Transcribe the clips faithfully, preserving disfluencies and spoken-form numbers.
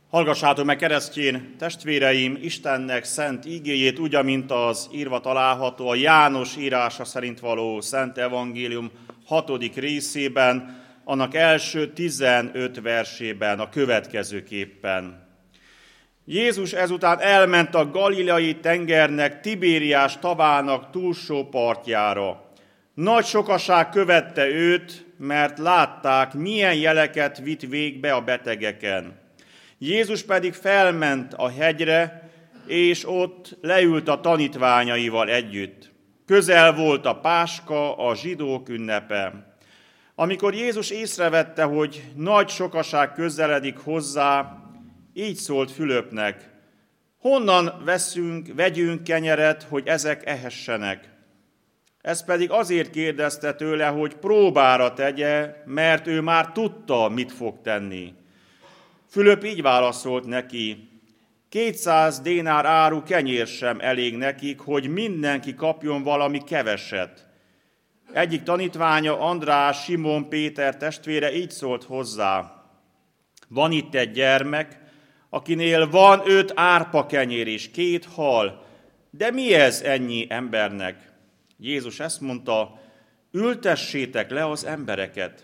Hallgassátok meg, keresztény testvéreim, Istennek szent igéjét, úgy, amint az írva található a János írása szerint való Szent Evangélium hatodik részében, annak első tizenöt versében a következőképpen. Jézus ezután elment a Galileai tengernek, Tibériás tavának túlsó partjára. Nagy sokaság követte őt, mert látták, milyen jeleket vitt végbe a betegeken. Jézus pedig felment a hegyre, és ott leült a tanítványaival együtt. Közel volt a Páska, a zsidók ünnepe. Amikor Jézus észrevette, hogy nagy sokaság közeledik hozzá, így szólt Fülöpnek: honnan veszünk, vegyünk kenyeret, hogy ezek ehessenek? Ez pedig azért kérdezte tőle, hogy próbára tegye, mert ő már tudta, mit fog tenni. Fülöp így válaszolt neki: kétszáz dénár áru kenyér sem elég nekik, hogy mindenki kapjon valami keveset. Egyik tanítványa, András, Simon Péter testvére így szólt hozzá: van itt egy gyermek, akinél van öt árpa kenyér és két hal, de mi ez ennyi embernek? Jézus ezt mondta: ültessétek le az embereket.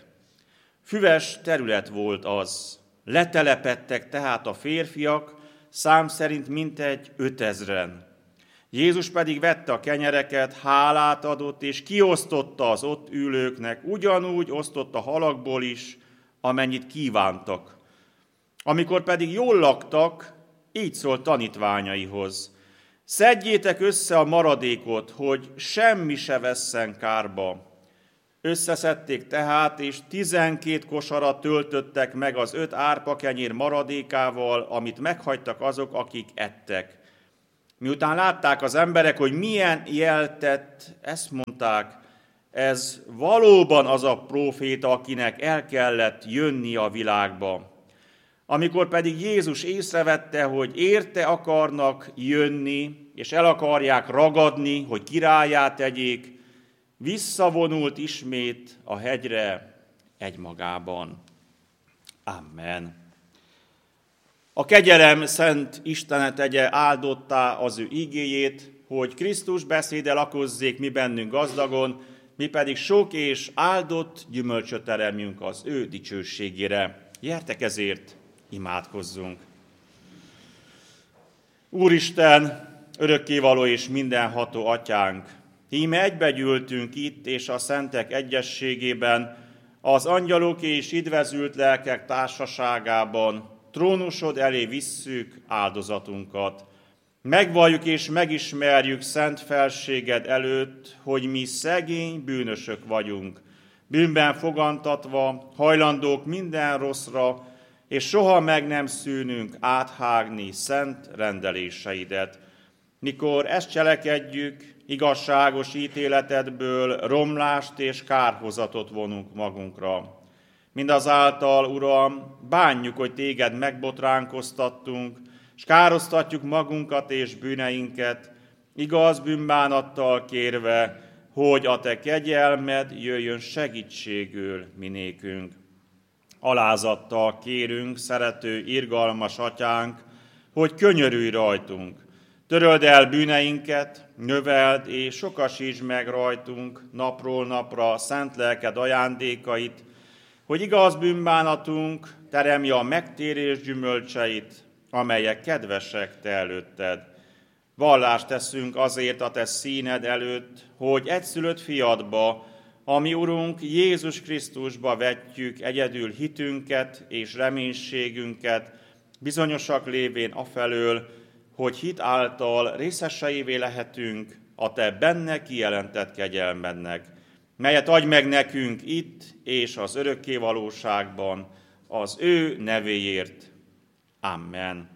Füves terület volt az. Letelepedtek tehát a férfiak, szám szerint mintegy ötezren. Jézus pedig vette a kenyereket, hálát adott, és kiosztotta az ott ülőknek, ugyanúgy osztott a halakból is, amennyit kívántak. Amikor pedig jól laktak, így szólt tanítványaihoz: szedjétek össze a maradékot, hogy semmi se vesszen kárba. Összeszedték tehát, és tizenkét kosarat töltöttek meg az öt árpa kenyér maradékával, amit meghagytak azok, akik ettek. Miután látták az emberek, hogy milyen jel tett, ezt mondták: ez valóban az a próféta, akinek el kellett jönni a világba. Amikor pedig Jézus észrevette, hogy érte akarnak jönni, és el akarják ragadni, hogy királlyá tegyék, visszavonult ismét a hegyre egymagában. Amen. A kegyelem szent Istene tegye áldottá az ő igéjét, hogy Krisztus beszéde lakozzék mi bennünk gazdagon, mi pedig sok és áldott gyümölcsöt teremjünk az ő dicsőségére. Gyertek ezért, imádkozzunk. Úristen, örökkévaló és mindenható atyánk, íme egybegyűltünk itt és a szentek egyességében, az angyalok és idvezült lelkek társaságában, trónusod elé visszük áldozatunkat. Megvalljuk és megismerjük szent felséged előtt, hogy mi szegény bűnösök vagyunk, bűnben fogantatva, hajlandók minden rosszra, és soha meg nem szűnünk áthágni szent rendeléseidet. Mikor ezt cselekedjük, igazságos ítéletedből romlást és kárhozatot vonunk magunkra. Mindazáltal, Uram, bánjuk, hogy téged megbotránkoztattunk, és károsztatjuk magunkat és bűneinket, igaz bűnbánattal kérve, hogy a te kegyelmed jöjjön segítségül minékünk. Alázattal kérünk, szerető, irgalmas atyánk, hogy könyörülj rajtunk. Töröld el bűneinket, növeld és sokasítsd meg rajtunk napról napra szent lelked ajándékait, hogy igaz bűnbánatunk teremje a megtérés gyümölcseit, amelyek kedvesek te előtted. Vallást teszünk azért a te színed előtt, hogy egyszülött fiadba, a mi Urunk Jézus Krisztusba vetjük egyedül hitünket és reménységünket, bizonyosak lévén afelől, hogy hit által részeseivé lehetünk a te benne kijelentett kegyelmednek, melyet adj meg nekünk itt és az örökké valóságban, az ő nevéért. Amen.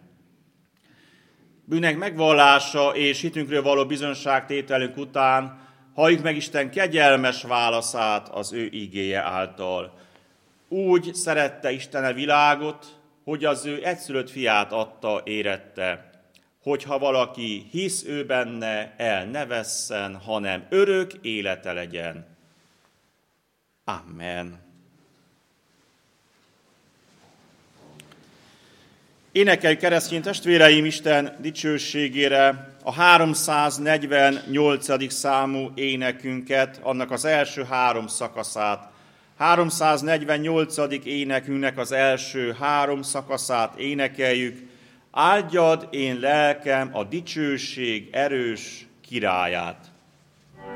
Bűnek megvallása és hitünkről való bizonyságtételünk után halljuk meg Isten kegyelmes válaszát az ő igéje által. Úgy szerette Isten a világot, hogy az ő egyszülött fiát adta érette, hogyha valaki hisz ő benne, el ne vesszen, hanem örök élete legyen. Amen. Énekeljük, keresztény testvéreim, Isten dicsőségére a háromszáznegyvennyolcadik számú énekünket, annak az első három szakaszát. háromszáznegyvennyolcadik énekünknek az első három szakaszát énekeljük. Áldjad én lelkem a dicsőség erős királyát.